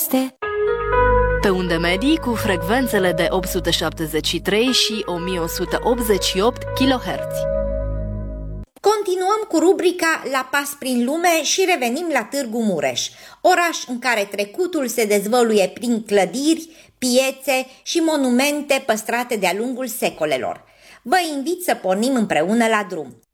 este pe unde medii cu frecvențele de 873 și 1188 kHz. Continuăm cu rubrica La pas prin lume și revenim la Târgu Mureș, oraș în care trecutul se dezvăluie prin clădiri, piețe și monumente păstrate de-a lungul secolelor. Vă invit să pornim împreună la drum.